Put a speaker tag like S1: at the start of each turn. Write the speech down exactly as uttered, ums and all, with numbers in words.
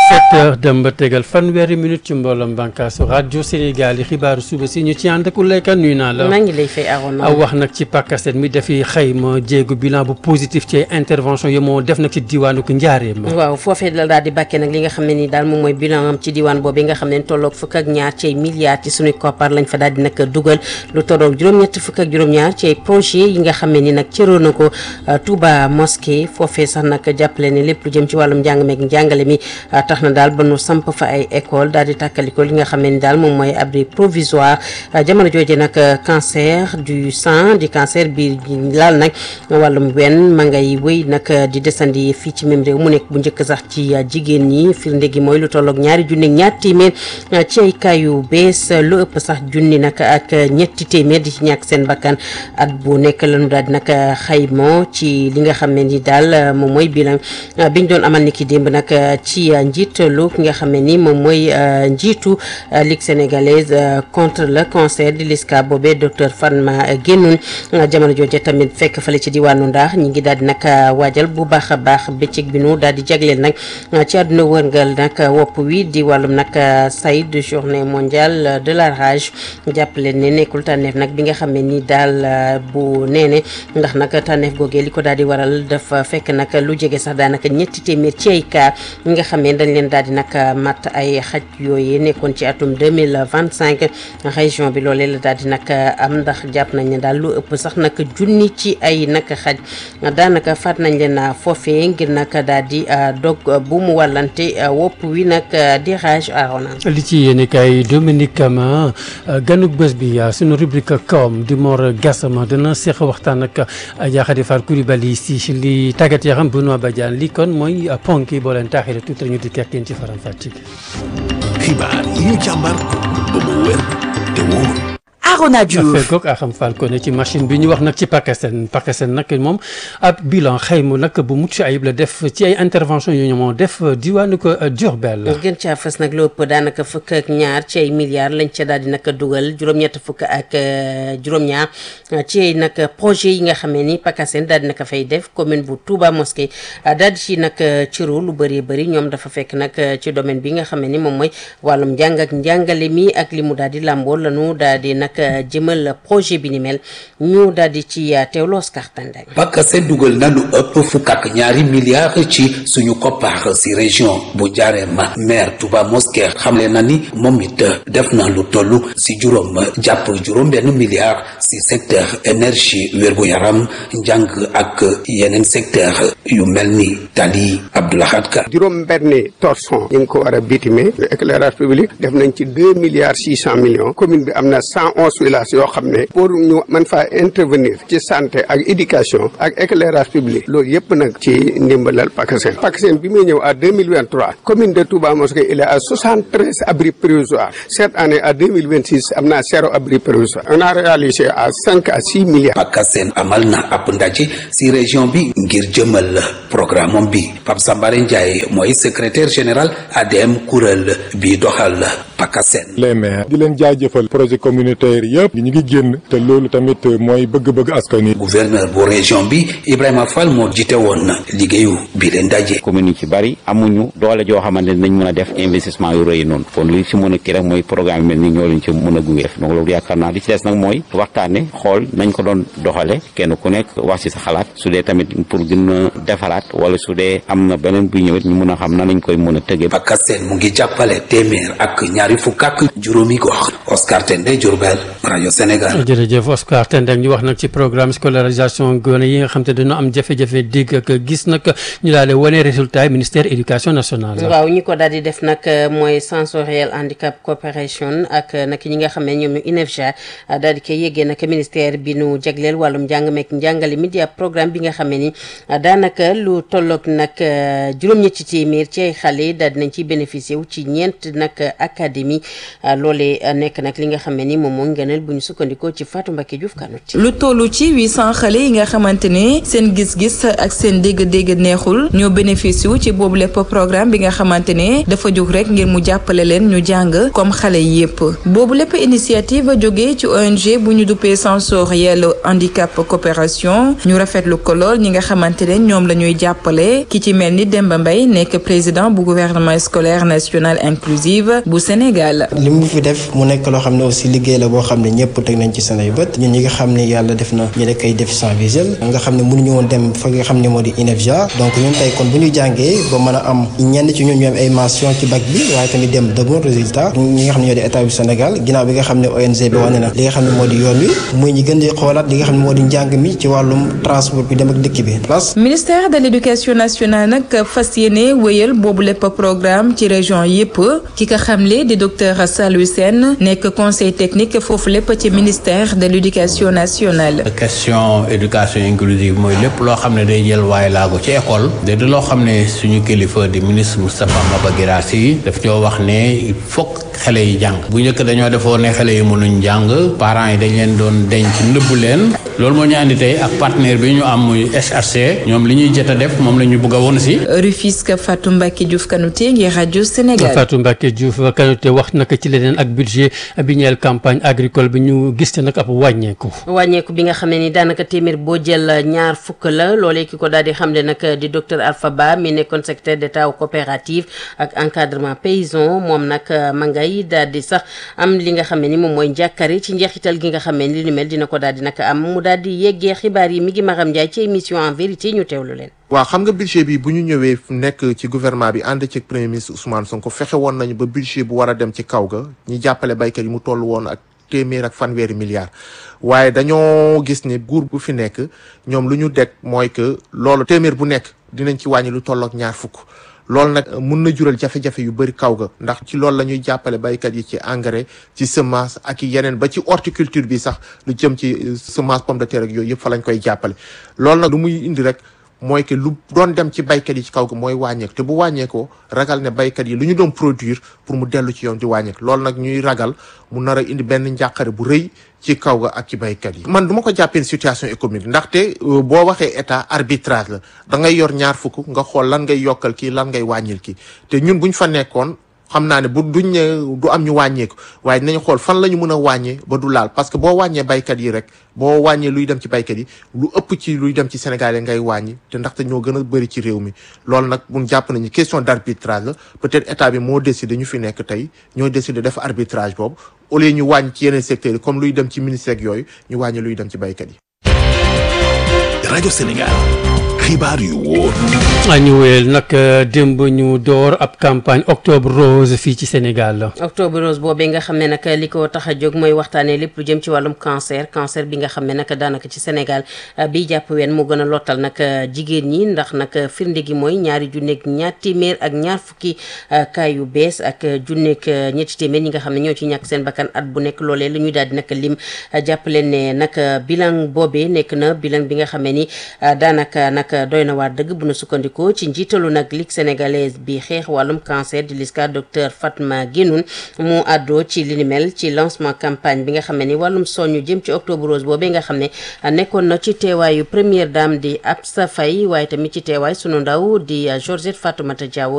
S1: sept heures dem ba tegal fanweeri minute ci mbooloom bànkaasu rajo Sénégal yi xibaaru suba si ñu ci ànd ak Oulaye Kane nuyu naa la.
S2: maa ngi lay fay Arona.
S1: wax nag ci PACASEN mi dafi xayma jéegu bilan bu positif ci intervention yi moo def nag ci diwaanu ko Njaareem.
S2: waaw foofee la daal di bàkkee nag li nga xam ne ni daal moom mooy bilan am ci diwaan boobu nga xam ne tolloog fukk ak ñaar ci milliards ci suñu koppar lañ fa daal di nag dugal lu tolloog juróom-ñett fukk ak juróom-ñaar ci projet yi nga xam ne ni nag cëroo na ko Touba Mosquée foofee sax nag jàppale ne lépp lu jëm ci wàllum njàng meeg njàngale mi tax na daal ba nu samp fa ay école daal di tàkkaliko li nga xam ne ni daal moom mooy abri provisoire jamono jooje nag cancer du sang di cancer bi laal nag wàllum wenn ma ngay wéy nag di desandi fii ci même réew mu nekk bu njëkk sax ci jigéen ñi firnde gi mooy lu tolloog ñaari junni ñaar téeméer ci ay cas yu bees lu ëpp sax junni nag ak ñetti téeméer di ci ñàkk seen bakkan at bu nekk lañu daal di nag xayma ci li nga xam ne ni daal moom mooy bilan biñ doon amal ni ki démb nag ci njiitalu ki nga xam ne ni moom mooy njiitu Ligue sénégalaise contre le cancer di LISCA boobee docteur Fatma Guenoune jamono jooje tamit fekk fale ci diwaanu Ndar ñi ngi daal di nag waajal bu baax a baax bëccëg bi nu daal di jagleel nag ci àdduna wërngal nag wopp wi di wàllum nag sayid journée mondiale de la rage jàppale ne nekkul tànneef nag bi nga xam ne ni daal bu neene ndax nag tànneef googee li ko daal di waral dafa fekk nag lu jege sax daanaka ñetti téeméer ci ay cas ñi nga xam ne dañ leen daal di nag mat ay xaj yooyu nekkoon ci atum deux mille vingt cinq région bi loolee la daal di nag am ndax jàpp nañ ne daal lu ëpp sax nag junni ci ay nag xaj daanaka faat nañ leen foofee ngir nag daal di dog bu mu wàllante wopp wi nag di rage arona
S1: li ci yéen kay Dominique Kama ganuk bés bi suñu rubrique kawam di Mor Gassama dana seq waxtaan ak Adja Khady Fall Coulibaly si li tàggat yaram Benoît Badiane li kon mooy ponk yi boo leen taaxee tuuti ñu di kekk ci faram fàcce.
S3: xibaar yi ñu càmbar ba mu wér te wóor.
S4: Arona Diouf
S1: fekkoog Axam Fall ko ne ci machine bi ñu wax nag ci PACASEN PACASEN nag moom ab bilan xayma nag bu mucc ayib la def ci ay intervention yu ñu moo def diwaanu ko Diourbel.
S2: gën caa fës nag lu ëpp daanaka fukk ak ñaar ci ay milliards lañ ca daal di nag dugal juróom-ñett fukk ak juróom-ñaar ci ay nag projet yi nga xam ne ni PACASEN daal di nag fay def commune bu Touba Mosquée daal di ci nag ciru lu bëri bëri ñoom dafa fekk nag ci domaine bi nga xam ne ni moom mooy wàllum njàng ak njàngale mi ak li mu daal di làmboo lanu daal di nag jëmal projet bi ni mel ñu daal di ci teewloo Oscar Tandeng.
S5: PACASEN dugal na lu ëpp fukk ak ñaari milliards ci suñu koppar si région bu Njaareem maire Touba Mosquée xamle na ni moom it def na lu toll si juróom jàpp juróom benn milliard si secteur énergie wér-gu-yaram njàng ak yeneen secteur yu mel ni tali Abdoulahad Ka.
S6: juróom benn torsion ñu ngi ko war a bitime éclairage public def nañ ci deux milliards six cent millions commune bi am na cent onze villages yoo xam ne pour ñu mën faa intervenir ci santé ak éducation ak éclairage public loolu yëpp nag ci ndimbalal PACASEN PACASEN bi muy ñëw à deux mille vingt trois commune de Touba Mosquée il est à soixante treize abris provisoires cette année à deux mille vingt six am na zéro abri provisoire on a réalisé à cinq à six milliards.
S5: PACASEN amal na ab ndaje si région bi ngir jëmal programme bi Pape Sambare Ndiaye mooy secrétaire général A D M kuréel bi doxal PACASEN.
S7: les maires di leen jaajëfal projet communautaire yëpp ñu ngi génn te loolu tamit mooy bëgg-bëgg askan wi.
S5: gouverneur bu région bi Ibrahima Fall moo jiite woon liggéeyu bi leen daje.
S8: commune yi ci bari amuñu doole joo xamante ne nañ mën a def investissement yu rëy noonu kon li ci mën a kii rek mooy programme mel ni ñoo leen ci mën a gunge donc loolu yaakaar naa li ci des nag mooy waxtaane xool nañ ko doon doxale kenn ku nekk wax ci sa xalaat su dee tamit pour gën a defaraat wala su dee am na beneen bu ñëwit ñu mën a xam na nañ koy mën a tëggee.
S5: PACASEN mu ngi jàppale téeméer ak ñaari fukk ak juróomi gox Oscar Tendé Diourbel rajo Sénégal.
S1: jërëjëf Oscar Tendeng ñu wax nag ci programme scolarisation gone yi nga xam te dañoo am jafe-jafe dégg ak gis nag ñu daal di wane résultat yi ministère éducation nationale.
S2: waaw ñi ko daal di def nag mooy Sensoriel Handicap Corporation ak nag ñi nga xam ne ñoom ñu INEFJA daal di koy yëggee nag ministère bi nu jagleel wàllum njàng meek njàngale mi di ab programme bi nga xam ne ni daanaka lu tolloog nag juróom-ñetti téeméer ci ay xale daal di nañ ciy bénéficié wu ci ñeent nag académie académie loolee nekk nag li nga xam ne ni moom moo ngëneel bu ñu sukkandikoo ci Fatou Mbacké Diouf Kanouté.
S4: lu tollu ci huit cent xale yi nga xamante ne seen gis-gis ak seen dégg-dégg neexul ñoo bénéfice wu ci boobu lépp programme bi nga xamante ne dafa jóg rek ngir mu jàppale leen ñu jàng comme xale yi yépp boobu lépp initiative jógee ci O N G bu ñu duppee sensoriel handicap coopération ñu rafetlu ko lool ñi nga xamante ne ñoom la ñuy jàppale ki ci mel ni Demba Mbaye nekk président bu gouvernement scolaire national inclusive bu Sénégal.
S9: li mu fi def mu nekk loo xam ne aussi liggéey la boo xam ne ñëpp teg nañ ci seen ay bët ñun ñi nga xam ne yàlla def na ñu nekk ay déficients visuels nga xam ne mënuñu woon dem fa nga xam ne moo di INEFJA donc ñun tey kon bu ñu jàngee ba mën a am ñenn ci ñun ñu am ay mention ci bac bi waaye tamit dem de bons résultats ñi nga xam ne ñoo di état du Sénégal ginnaaw bi nga xam ne O N G bi wane na li nga xam ne moo di yoon wi muy ñi gën di xoolaat li nga xam ne moo di njàng mi ci wàllum transport bi dem ak dëkk bi place.
S4: ministère de l'éducation nationale nag fas yéene wéyal boobu lépp programme ci région yépp ki ko xamle di docteur Salou Sène nekk conseil technique foofu lépp ci ministère de l'éducation nationale.
S10: question éducation inclusive mooy lépp loo xam ne day jël waaye laago ci école de loo xam ne suñu kilifa di ministre Moustapha Maba Guirassy daf ñoo wax ne il faut xale yi jàng bu njëkk dañoo defoon ne xale yi mënuñ jàng parents yi dañ leen doon denc nëbbu leen loolu moo ñu andi tey ak partenaire bi ñu am muy S R C ñoom li ñuy jot a def moom la ñu bëgg a woon si.
S4: Rufisque Fatou Mbacké Diouf Kanouté ngir rajo Sénégal.
S1: Fatou Mbacké Diouf Kanouté wax naka ci leneen ak budget bi ñeel campagne agricole bi ñu gis te nag ab wàññeeku.
S2: wàññeeku bi nga xam ne ni daanaka téeméer boo jël ñaar fukk la loolee ki ko daal di xamle nag di docteur Alpha Ba mi nekkoon secrétaire d'état coopérative ak encadrement paysan moom nag ma ngay daal di sax am li nga xam ne ni moom mooy njàkkari ci njeexital gi nga xam ne ni li mel dina ko daal di nag am mu daal di yeggee xibaar yi mi ngi Maram Ndiaye ci émission en vérité ñu teewlu leen.
S11: waaw xam nga budget bi bu ñu ñëwee nekk ci gouvernement bi ànd ci premier ministre Ousmane Sonko fexe woon nañu ba budget bu war a dem ci kaw ga ñi jàppale baykat yi mu toll woon ak téeméer ak fanweeri milliards waaye dañoo gis ne nguur bu fi nekk ñoom lu ñu deg mooy que loolu téeméer bu nekk dinañ ci wàññi lu tollook ñaar fukk loolu nag mun na jural jafe-jafe yu bëri kaw ga ndax ci loolu la ñuy jàppale baykat yi ci engrais ci semence ak yeneen ba ci horticulture bi sax lu jëm ci semence pomme de terre ak yooyu yëpp fa lañ koy jàppale loolu nag lu muy indi rek mooy que lu doon dem ci baykat yi ci kaw ga mooy wàññeeku te bu wàññeekoo ragal ne baykat yi lu ñu doon produire pour mu dellu ci yoon di wàññeeku loolu nag ñuy ragal mu nar a indi benn njàqare bu rëy ci kaw ga ak ci baykat yi. man du ma ko jàppee situation économique ndaxte boo waxee état arbitrage la da ngay yor ñaar fukk nga xool lan ngay yokkal kii lan ngay wàññil kii te ñun buñ fa nekkoon. xam naa ne bu duñ ne du am ñu wàññeeku waaye dinañ xool fan la ñu mën a wàññee ba du laal parce que boo wàññee baykat yi rek boo wàññee luy dem ci baykat yi lu ëpp ci luy dem ci Sénégal yi ngay wàññi te ndaxte ñoo gën a bëri ci réew mi loolu nag buñ jàpp nañu question d'arbitrage la peut-être état bi moo décidé ñu fi nekk tey ñoo décidé def arbitrage boobu au lieu ñu wàññi ci yeneen secteurs yi comme luy dem ci ministère yooyu ñu wàññi luy dem ci baykat yi.
S3: rajo Sénégal. xibaar yu wóor.
S1: ñu wéyal nag démb ñu door ab campagne octobre rose fii ci Sénégal.
S2: octobre rose boobee nga xam ne nag li ko tax a jóg mooy waxtaanee lépp lu jëm ci wàllum cancer cancer bi nga xam ne nag daanaka ci Sénégal bi jàpp ween mu gën a lottal nag jigéen ñi ndax nag firnde gi mooy ñaari junneeg ñaar téeméer ak ñaar fukki cas yu bees ak junneeg ñetti téeméer ñi nga xam ne ñoo ci ñàkk seen bakkan at bu nekk loolee la ñuy daal di nag lim jàpp leen ne nag bilan boobee nekk na bilan bi nga xam ne ni daanaka nag. doy na waar dëgg bu na sukkandikoo ci njiitalu nag ligue sénégalaise bi xeex wàllum cancer di LISCA docteur Fatma Guenoune mu àddoo ci li ni mel ci lancement campagne bi nga xam ne ni wàllum soñu jëm ci octobre rose boobee nga xam ne nekkoon na ci teewaayu première dame di Absa Faye waaye tamit ci teewaay sunu ndaw di Georgette Fatoumata Diawo